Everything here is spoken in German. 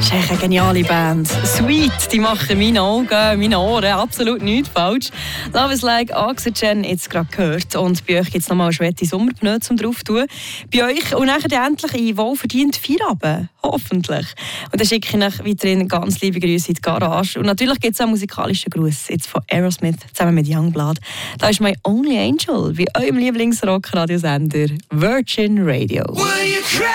Das ist echt eine geniale Band. Sweet, die machen meine Augen, meine Ohren absolut nichts falsch. Love is like Oxygen, jetzt gerade gehört. Und bei euch gibt es nochmal schwette Sommerpneu zum drauf tun. Bei euch und nachher endlich in wohlverdient Feierabend. Hoffentlich. Und dann schicke ich euch weiterhin ganz liebe Grüße in die Garage. Und natürlich gibt es auch einen musikalischen Gruß jetzt von Aerosmith zusammen mit Youngblood. Da ist My Only Angel bei eurem Lieblingsrock-Radiosender Virgin Radio.